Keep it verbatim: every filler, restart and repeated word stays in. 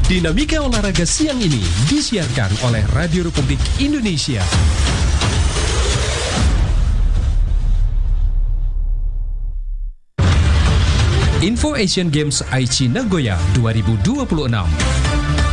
Dinamika olahraga siang ini disiarkan oleh Radio Republik Indonesia. Info Asian Games Aichi Nagoya dua ribu dua puluh enam.